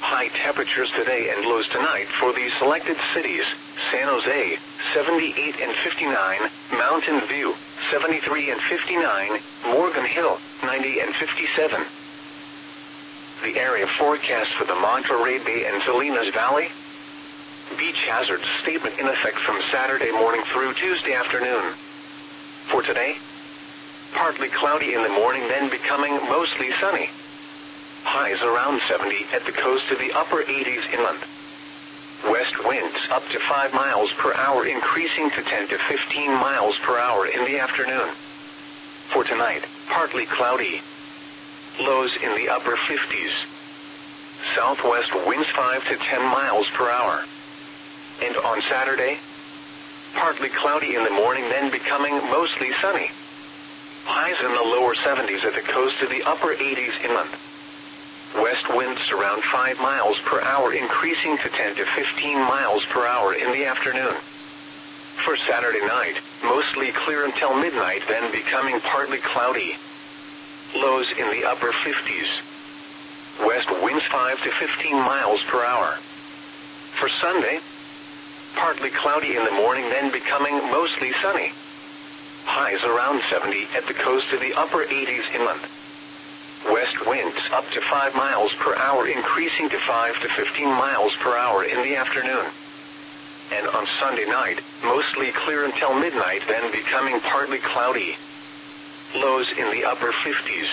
High temperatures today and lows tonight for these selected cities: San Jose, 78 and 59, Mountain View, 73 and 59, Morgan Hill, 90 and 57. The area forecast for the Monterey Bay and Salinas Valley. Beach hazard statement in effect from Saturday morning through Tuesday afternoon. For today, partly cloudy in the morning, then becoming mostly sunny. Highs around 70 at the coast to the upper 80s inland. West winds up to 5 miles per hour, increasing to 10 to 15 miles per hour in the afternoon. For tonight, partly cloudy. Lows in the upper 50s. Southwest winds 5 to 10 miles per hour. And on Saturday, partly cloudy in the morning, then becoming mostly sunny. Highs in the lower 70s at the coast to the upper 80s inland. West winds around 5 miles per hour, increasing to 10 to 15 miles per hour in the afternoon. For Saturday night, mostly clear until midnight, then becoming partly cloudy. Lows in the upper 50s. West winds 5 to 15 miles per hour. For Sunday, partly cloudy in the morning, then becoming mostly sunny. Highs around 70 at the coast to the upper 80s inland. West winds up to 5 miles per hour, increasing to 5 to 15 miles per hour in the afternoon. And on Sunday night, mostly clear until midnight, then becoming partly cloudy. Lows in the upper 50s.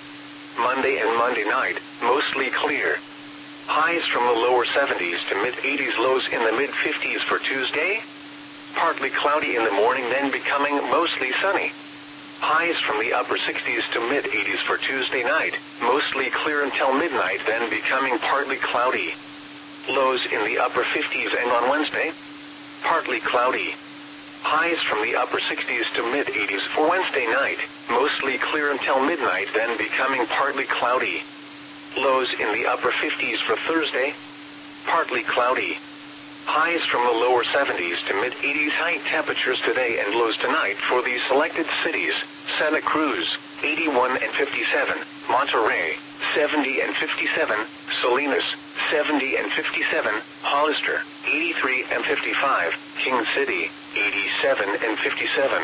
Monday and Monday night, mostly clear. Highs from the lower 70s to mid-80s, lows in the mid-50s for Tuesday. Partly cloudy in the morning, then becoming mostly sunny. Highs from the upper 60s to mid-80s for Tuesday night, mostly clear until midnight, then becoming partly cloudy. Lows in the upper 50s, and on Wednesday, partly cloudy. Highs from the upper 60s to mid-80s for Wednesday night, mostly clear until midnight, then becoming partly cloudy. Lows in the upper 50s for Thursday, partly cloudy. Highs from the lower 70s to mid-80s. High temperatures today and lows tonight for these selected cities: Santa Cruz, 81 and 57, Monterey, 70 and 57, Salinas, 70 and 57, Hollister, 83 and 55, King City, 87 and 57.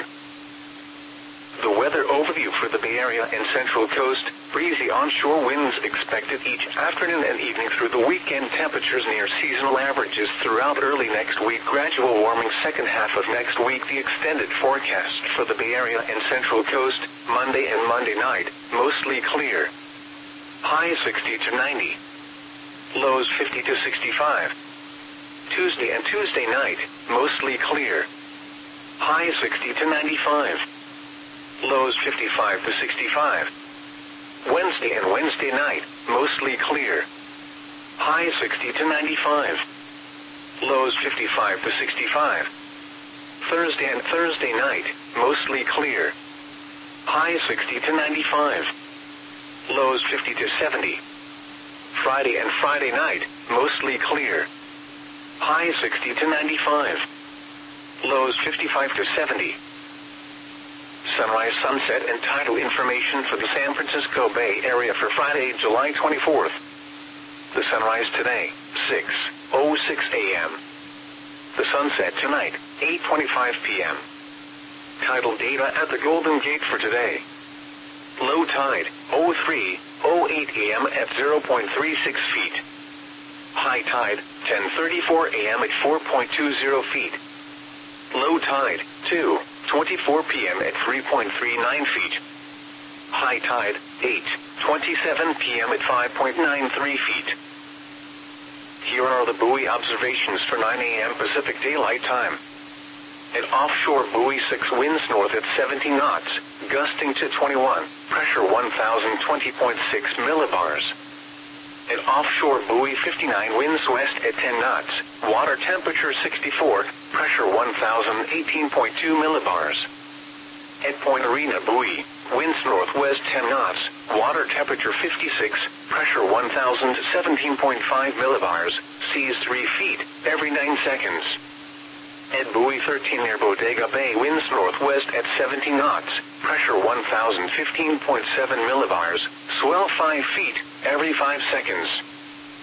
The weather overview for the Bay Area and Central Coast: breezy onshore winds expected each afternoon and evening through the weekend. Temperatures near seasonal averages throughout early next week. Gradual warming second half of next week. The extended forecast for the Bay Area and Central Coast: Monday and Monday night, mostly clear. Highs 60 to 90. Lows 50 to 65. Tuesday and Tuesday night, mostly clear. Highs 60 to 95. Lows 55 to 65. Wednesday and Wednesday night, mostly clear. Highs 60 to 95. Lows 55 to 65. Thursday and Thursday night, mostly clear. Highs 60 to 95. Lows 50 to 70. Friday and Friday night, mostly clear. Highs 60 to 95. Lows 55 to 70. Sunrise, sunset, and tidal information for the San Francisco Bay Area for Friday, July 24th. The sunrise today, 6:06 a.m. The sunset tonight, 8:25 p.m. Tidal data at the Golden Gate for today. Low tide, 03:08 a.m. at 0.36 feet. High tide, 10:34 a.m. at 4.20 feet. Low tide, 2:24 p.m. at 3.39 feet. High tide, 8:27 p.m. at 5.93 feet. Here are the buoy observations for 9 a.m. Pacific Daylight Time. At offshore buoy 6, winds north at 70 knots, gusting to 21, pressure 1020.6 millibars. At offshore buoy 59, winds west at 10 knots, water temperature 64, pressure 1018.2 millibars. At Point Arena buoy, winds northwest 10 knots, water temperature 56, pressure 1017.5 millibars, seas 3 feet every 9 seconds. At buoy 13 near Bodega Bay, winds northwest at 70 knots, pressure 1015.7 millibars, swell 5 feet every 5 seconds.